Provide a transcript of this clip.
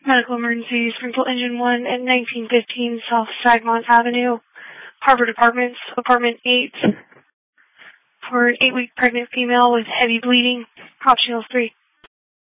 Medical emergency, Springfield Engine 1 at 1915 South Sagmont Avenue, Harvard Apartments, Apartment 8, for an 8-week pregnant female with heavy bleeding, optional 3.